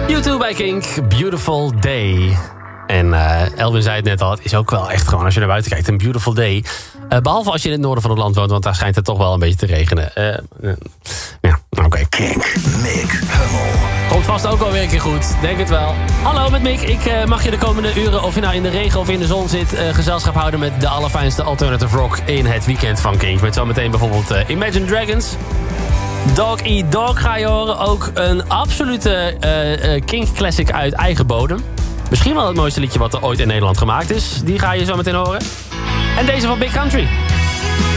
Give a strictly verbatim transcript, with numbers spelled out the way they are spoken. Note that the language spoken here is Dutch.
YouTube bij Kink, Beautiful Day. En uh, Elwin zei het net al, het is ook wel echt gewoon, als je naar buiten kijkt, een beautiful day. Uh, behalve als je in het noorden van het land woont, want daar schijnt het toch wel een beetje te regenen. Uh, uh, ja, oké. Okay. Kink, Mick, Hummel. Komt vast ook alweer een keer goed, denk het wel. Hallo, met Mick. Ik uh, mag je de komende uren, of je nou in de regen of in de zon zit, uh, gezelschap houden met de allerfijnste alternative rock in het weekend van Kink. Met zometeen bijvoorbeeld uh, Imagine Dragons. Dog Eat Dog ga je horen. Ook een absolute uh, uh, Kink classic uit eigen bodem. Misschien wel het mooiste liedje wat er ooit in Nederland gemaakt is. Die ga je zo meteen horen. En deze van Big Country.